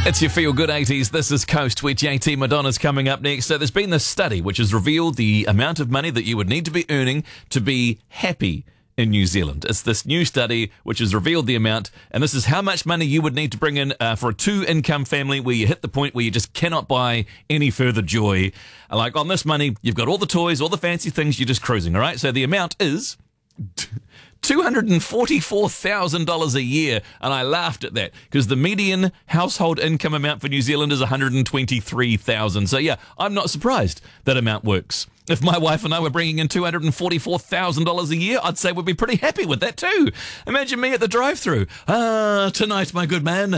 It's your Feel Good 80s. This is Coast, where JT Madonna's coming up next. So there's been this study which has revealed the amount of money that you would need to be earning to be happy in New Zealand. It's this new study which has revealed the amount, and this is how much money you would need to bring in for a two-income family where you hit the point where you just cannot buy any further joy. Like, on this money, you've got all the toys, all the fancy things, you're just cruising, all right? So the amount is $244,000 a year, and I laughed at that because the median household income amount for New Zealand is $123,000. So yeah, I'm not surprised that amount works. If my wife and I were bringing in $244,000 a year, I'd say we'd be pretty happy with that too. Imagine me at the drive-thru. Tonight, my good man,